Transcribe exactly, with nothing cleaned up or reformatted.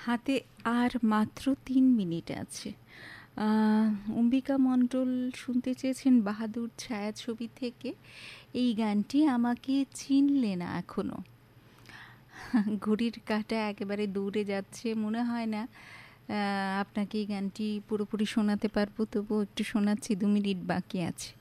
হাতে আর মাত্র তিন মিনিট আছে। অম্বিকা মণ্ডল শুনতে চেয়েছেন বাহাদুর ছায়াছবি থেকে এই গানটি, আমাকে চিনলে না এখনো। ঘড়ির কাঁটা একেবারে দৌড়ে যাচ্ছে, মনে হয় না আপনাকে এই গানটি পুরোপুরি শোনাতে পারবো, তবুও একটু শোনাচ্ছি, দু মিনিট বাকি আছে।